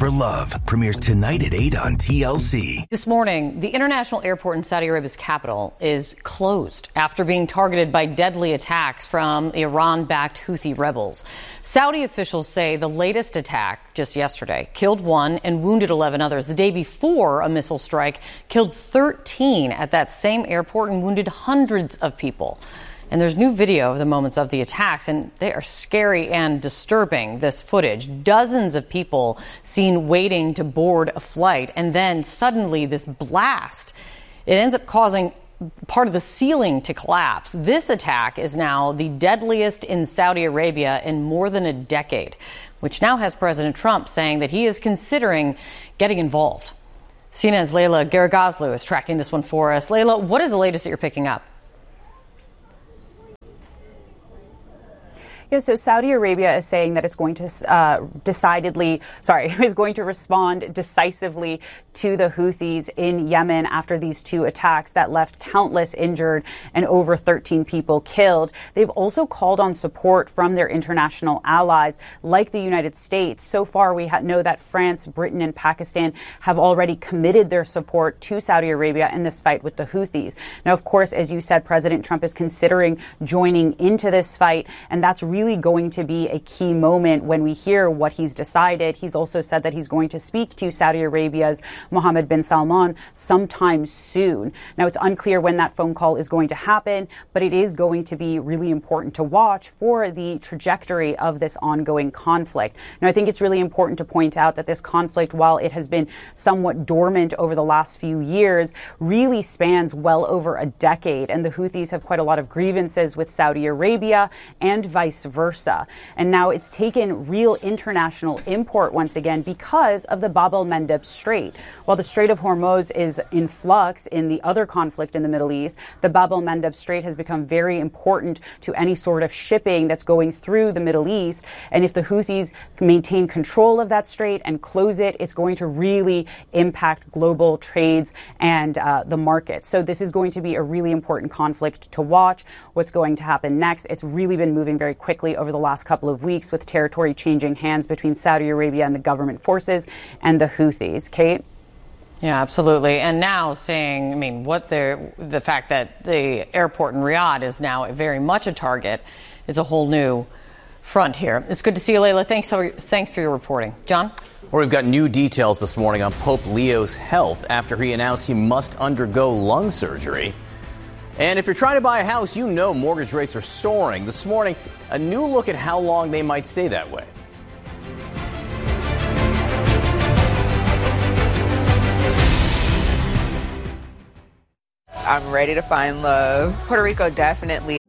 for Love premieres tonight at 8 on TLC. This morning, the international airport in Saudi Arabia's capital is closed after being targeted by deadly attacks from Iran-backed Houthi rebels. Saudi officials say the latest attack just yesterday killed 1 and wounded 11 others. The day before, a missile strike killed 13 at that same airport and wounded hundreds of people. And there's new video of the moments of the attacks, and they are scary and disturbing, this footage. Dozens of people seen waiting to board a flight, and then suddenly this blast. It ends up causing part of the ceiling to collapse. This attack is now the deadliest in Saudi Arabia in more than a decade, which now has President Trump saying that he is considering getting involved. CNN's Layla Garagazlu is tracking this one for us. Layla, what is the latest that you're picking up? Yeah, so Saudi Arabia is saying that it's going to is going to respond decisively to the Houthis in Yemen after these 2 attacks that left countless injured and over 13 people killed. They've also called on support from their international allies like the United States. So far, we know that France, Britain, and Pakistan have already committed their support to Saudi Arabia in this fight with the Houthis. Now, of course, as you said, President Trump is considering joining into this fight, and that's really going to be a key moment when we hear what he's decided. He's also said that he's going to speak to Saudi Arabia's Mohammed bin Salman sometime soon. Now, it's unclear when that phone call is going to happen, but it is going to be really important to watch for the trajectory of this ongoing conflict. Now, I think it's really important to point out that this conflict, while it has been somewhat dormant over the last few years, really spans well over a decade. And the Houthis have quite a lot of grievances with Saudi Arabia and vice versa. And now it's taken real international import once again because of the Bab el-Mandeb Strait. While the Strait of Hormuz is in flux in the other conflict in the Middle East, the Bab el-Mandeb Strait has become very important to any sort of shipping that's going through the Middle East. And if the Houthis maintain control of that strait and close it, it's going to really impact global trades and the market. So this is going to be a really important conflict to watch. What's going to happen next? It's really been moving very quickly over the last couple of weeks with territory changing hands between Saudi Arabia and the government forces and the Houthis. Kate? Yeah, absolutely. And now saying, the fact that the airport in Riyadh is now very much a target is a whole new front here. It's good to see you, Layla. Thanks for your reporting. John? Well, we've got new details this morning on Pope Leo's health after he announced he must undergo lung surgery. And if you're trying to buy a house, you know mortgage rates are soaring. This morning, a new look at how long they might stay that way. I'm ready to find love. Puerto Rico definitely